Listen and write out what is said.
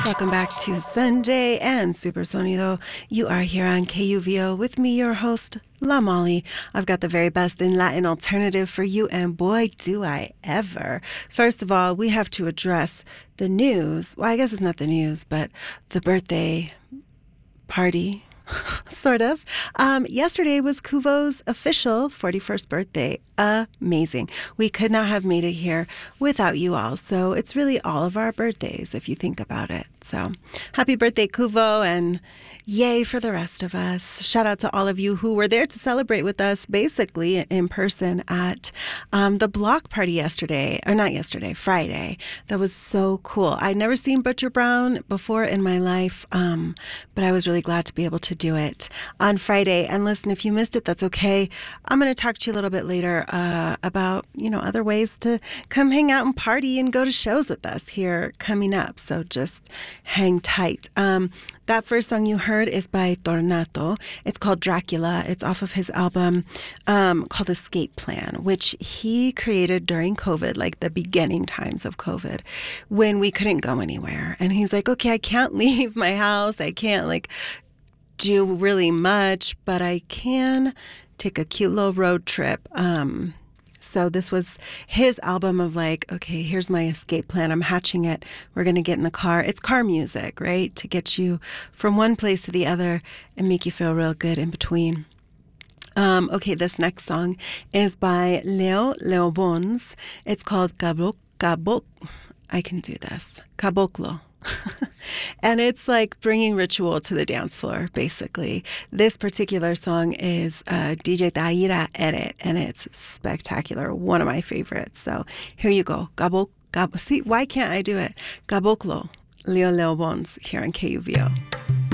Welcome back to Sunday and Super Sonido. You are here on KUVO with me, your host, La Molly. I've got the very best in Latin alternative for you, and boy, do I ever. First of all, we have to address the news. Well, I guess it's not the news, but the birthday party. Sort of. Yesterday was Kuvo's official 41st birthday. Amazing. We could not have made it here without you all. So it's really all of our birthdays if you think about it. So happy birthday, Kuvo, and yay for the rest of us. Shout out to all of you who were there to celebrate with us, basically in person at the block party yesterday, or not yesterday, Friday. That was so cool. I'd never seen Butcher Brown before in my life, but I was really glad to be able to do it on Friday. And listen, if you missed it, that's okay. I'm going to talk to you a little bit later about, other ways to come hang out and party and go to shows with us here coming up. So just hang tight. That first song you heard is by Tornato. It's called Dracula. It's off of his album called Escape Plan, which he created during COVID, like the beginning times of COVID, when we couldn't go anywhere. And he's like, okay, I can't leave my house. I can't do really much, but I can take a cute little road trip. So this was his album of okay, here's my escape plan. I'm hatching it. We're going to get in the car. It's car music, right? To get you from one place to the other and make you feel real good in between. Okay, this next song is by Leo Bones. It's called I can do this. Caboclo. And it's like bringing ritual to the dance floor, basically. This particular song is DJ Taira edit, and it's spectacular. One of my favorites. So here you go. See, why can't I do it? Caboclo, Leo Bones, here on KUVO.